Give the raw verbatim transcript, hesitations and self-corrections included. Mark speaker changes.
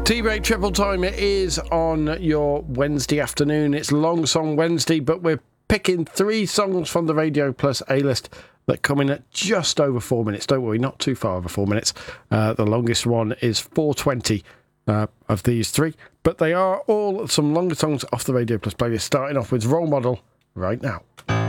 Speaker 1: T-Break Triple Time, it is on your Wednesday afternoon. It's Long Song Wednesday, but we're picking three songs from the Radio Plus A-list that come in at just over four minutes. Don't worry, not too far over four minutes. Uh, the longest one is four twenty uh, of these three, but they are all some longer songs off the Radio Plus playlist, starting off with Role Model right now.